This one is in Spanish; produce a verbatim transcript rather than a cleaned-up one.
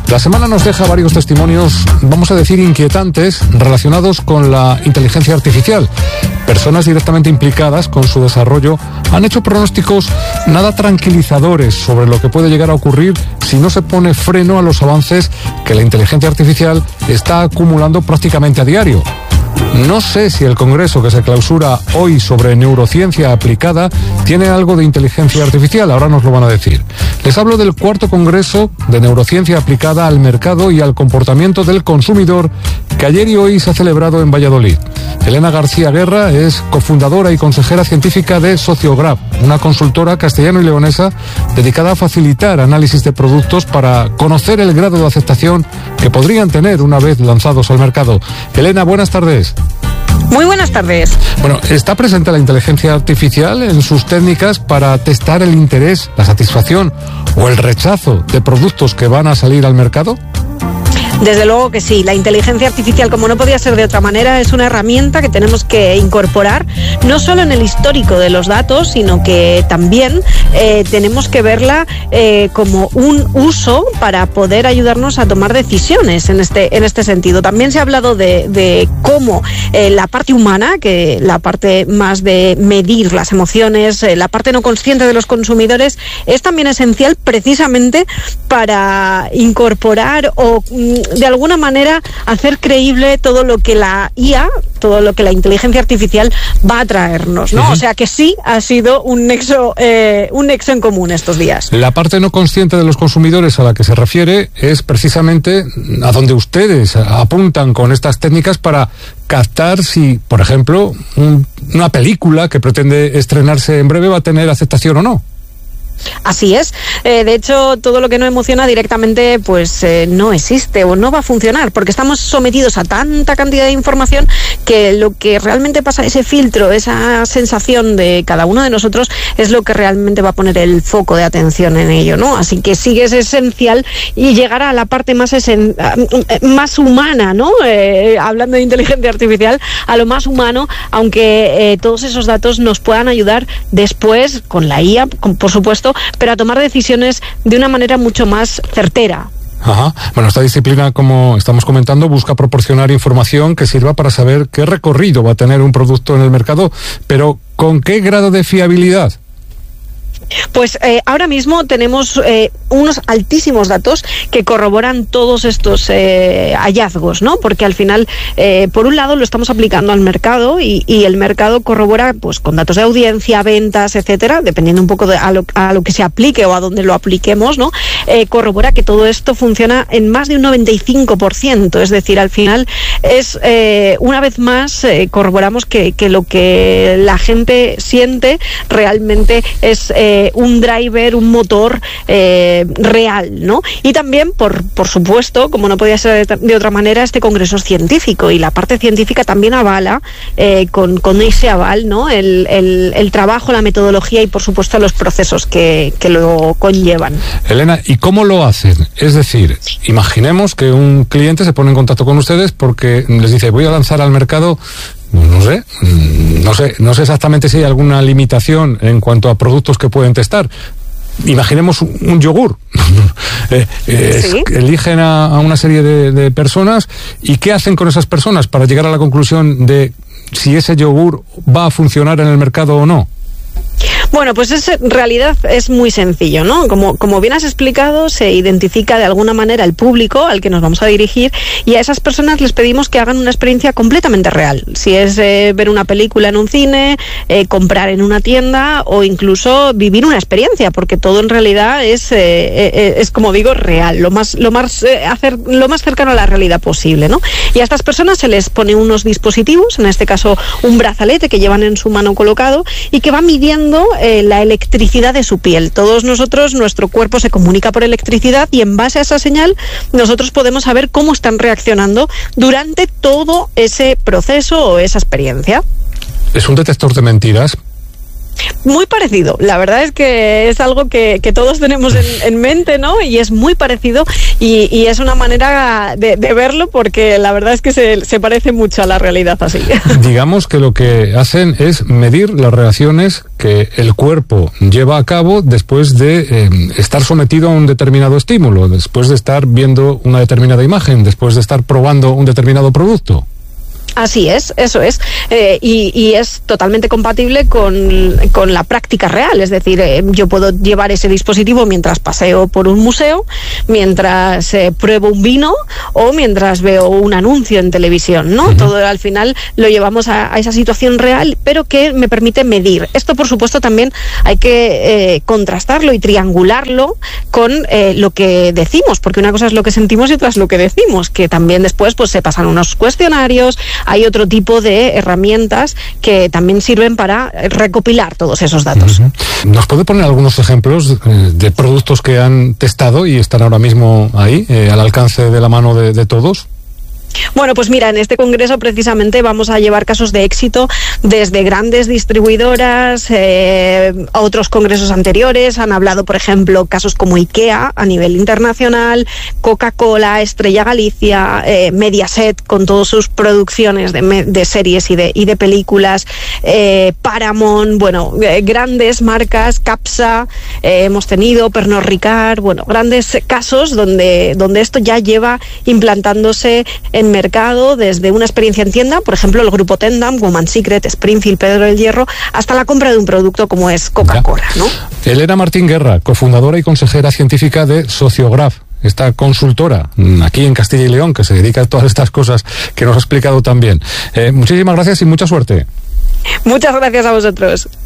La semana nos deja varios testimonios, vamos a decir, inquietantes, relacionados con la inteligencia artificial. Personas directamente implicadas con su desarrollo han hecho pronósticos nada tranquilizadores sobre lo que puede llegar a ocurrir si no se pone freno a los avances que la inteligencia artificial está acumulando prácticamente a diario. No sé si el congreso que se clausura hoy sobre neurociencia aplicada tiene algo de inteligencia artificial, ahora nos lo van a decir. Les hablo del cuarto congreso de neurociencia aplicada al mercado y al comportamiento del consumidor que ayer y hoy se ha celebrado en Valladolid. Elena García Guerra es cofundadora y consejera científica de Sociograph, una consultora castellano y leonesa dedicada a facilitar análisis de productos para conocer el grado de aceptación que podrían tener una vez lanzados al mercado. Elena, buenas tardes. Muy buenas tardes. Bueno, ¿está presente la inteligencia artificial en sus técnicas para testar el interés, la satisfacción o el rechazo de productos que van a salir al mercado? Desde luego que sí. La inteligencia artificial, como no podía ser de otra manera, es una herramienta que tenemos que incorporar no solo en el histórico de los datos, sino que también eh, tenemos que verla eh, como un uso para poder ayudarnos a tomar decisiones en este, en este sentido. También se ha hablado de, de cómo eh, la parte humana, que la parte más de medir las emociones, eh, la parte no consciente de los consumidores, es también esencial precisamente para incorporar o de alguna manera hacer creíble todo lo que la I A, todo lo que la inteligencia artificial va a traernos, ¿no? Uh-huh. O sea que sí ha sido un nexo, eh, un nexo en común estos días. La parte no consciente de los consumidores a la que se refiere es precisamente a donde ustedes apuntan con estas técnicas para captar si, por ejemplo, un, una película que pretende estrenarse en breve va a tener aceptación o no. Así es. Eh, de hecho, todo lo que no emociona directamente pues eh, no existe o no va a funcionar, porque estamos sometidos a tanta cantidad de información que lo que realmente pasa, ese filtro, esa sensación de cada uno de nosotros, es lo que realmente va a poner el foco de atención en ello, ¿no? Así que sí que es esencial y llegar a la parte más esen- más humana, ¿no? Eh, hablando de inteligencia artificial, a lo más humano, aunque eh, todos esos datos nos puedan ayudar después con la I A, con, por supuesto, pero a tomar decisiones de una manera mucho más certera. Ajá. Bueno, esta disciplina, como estamos comentando, busca proporcionar información que sirva para saber qué recorrido va a tener un producto en el mercado, pero ¿con qué grado de fiabilidad? Pues eh, ahora mismo tenemos eh, unos altísimos datos que corroboran todos estos eh, hallazgos, ¿no? Porque al final, eh, por un lado, lo estamos aplicando al mercado y, y el mercado corrobora, pues, con datos de audiencia, ventas, etcétera, dependiendo un poco de a lo, a lo que se aplique o a dónde lo apliquemos, ¿no? Eh, corrobora que todo esto funciona en más de un noventa y cinco por ciento, es decir, al final es eh, una vez más eh, corroboramos que, que lo que la gente siente realmente es eh, un driver, un motor eh, real, ¿no? Y también, por, por supuesto, como no podía ser de, de otra manera, este congreso es científico y la parte científica también avala, eh, con, con ese aval, ¿no? El, el, el trabajo, la metodología y, por supuesto, los procesos que, que lo conllevan. Elena, ¿y cómo lo hacen? Es decir, imaginemos que un cliente se pone en contacto con ustedes porque les dice, voy a lanzar al mercado, no sé, no sé, no sé exactamente si hay alguna limitación en cuanto a productos que pueden testar. Imaginemos un, un yogur. eh, eh, ¿Sí? Eligen a, a una serie de, de personas y ¿qué hacen con esas personas para llegar a la conclusión de si ese yogur va a funcionar en el mercado o no? Bueno, pues es, en realidad es muy sencillo, ¿no? Como, como bien has explicado, se identifica de alguna manera el público al que nos vamos a dirigir y a esas personas les pedimos que hagan una experiencia completamente real. Si es eh, ver una película en un cine, eh, comprar en una tienda o incluso vivir una experiencia, porque todo en realidad es, eh, eh, es como digo, real, lo más, lo más, eh, hacer, lo más cercano a la realidad posible, ¿no? Y a estas personas se les pone unos dispositivos, en este caso un brazalete que llevan en su mano colocado y que va midiendo Eh, la electricidad de su piel. Todos nosotros, nuestro cuerpo se comunica por electricidad y en base a esa señal nosotros podemos saber cómo están reaccionando durante todo ese proceso o esa experiencia. ¿Es un detector de mentiras? Muy parecido, la verdad es que es algo que, que todos tenemos en, en mente, ¿no? Y es muy parecido y, y es una manera de, de verlo porque la verdad es que se, se parece mucho a la realidad así. Digamos que lo que hacen es medir las reacciones que el cuerpo lleva a cabo después de eh, estar sometido a un determinado estímulo, después de estar viendo una determinada imagen, después de estar probando un determinado producto. Así es, eso es, eh, y, y es totalmente compatible con, con la práctica real, es decir, eh, yo puedo llevar ese dispositivo mientras paseo por un museo, mientras eh, pruebo un vino o mientras veo un anuncio en televisión, ¿no? Uh-huh. Todo al final lo llevamos a, a esa situación real, pero que me permite medir. Esto, por supuesto, también hay que eh, contrastarlo y triangularlo con eh, lo que decimos, porque una cosa es lo que sentimos y otra es lo que decimos, que también después pues se pasan unos cuestionarios. Hay otro tipo de herramientas que también sirven para recopilar todos esos datos. Uh-huh. ¿Nos puede poner algunos ejemplos eh, de productos que han testado y están ahora mismo ahí, eh, al alcance de la mano de, de todos? Bueno, pues mira, en este congreso precisamente vamos a llevar casos de éxito desde grandes distribuidoras, eh, a otros congresos anteriores. Han hablado, por ejemplo, casos como IKEA a nivel internacional, Coca-Cola, Estrella Galicia, eh, Mediaset con todas sus producciones de, de series y de, y de películas, eh, Paramount, bueno, eh, grandes marcas, Capsa, eh, hemos tenido, Pernod Ricard, bueno, grandes casos donde, donde esto ya lleva implantándose en mercado desde una experiencia en tienda, por ejemplo el grupo Tendam, Woman Secret, Springfield, Pedro del Hierro, hasta la compra de un producto como es Coca-Cola, ¿no? Elena Martín Guerra, cofundadora y consejera científica de Sociograph, esta consultora aquí en Castilla y León que se dedica a todas estas cosas que nos ha explicado también. Eh, muchísimas gracias y mucha suerte. Muchas gracias a vosotros.